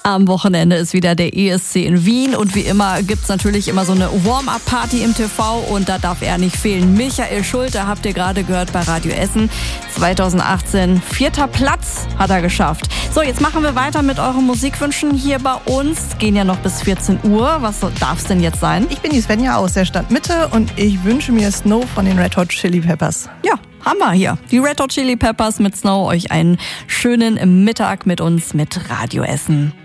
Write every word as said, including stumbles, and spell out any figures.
Am Wochenende ist wieder der E S C in Wien und wie immer gibt's natürlich immer so eine Warm-Up-Party im T V und da darf er nicht fehlen. Michael Schulte habt ihr gerade gehört bei Radio Essen. zweitausendachtzehn, vierter Platz hat er geschafft. So, jetzt machen wir weiter mit euren Musikwünschen hier bei uns. Gehen ja noch bis vierzehn Uhr. Was darf's denn jetzt sein? Ich bin die Svenja aus der Stadt Mitte und ich wünsche mir Snow von den Red Hot Chili Peppers. Ja, haben wir hier. Die Red Hot Chili Peppers mit Snow. Euch einen schönen Mittag mit uns mit Radio Essen.